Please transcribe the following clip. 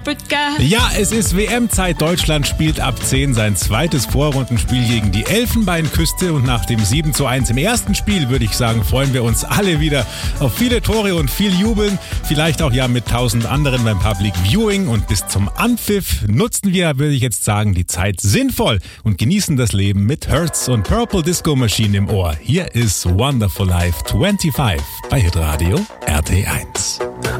Africa. Ja, es ist WM-Zeit. Deutschland spielt ab 10 sein zweites Vorrundenspiel gegen die Elfenbeinküste. Und nach dem 7:1 im ersten Spiel, würde ich sagen, freuen wir uns alle wieder auf viele Tore und viel Jubeln. Vielleicht auch ja mit 1000 anderen beim Public Viewing. Und bis zum Anpfiff nutzen wir, würde ich jetzt sagen, die Zeit sinnvoll und genießen das Leben mit Hertz und Purple Disco Machine im Ohr. Hier ist Wonderful Life 25 bei Hitradio RT1.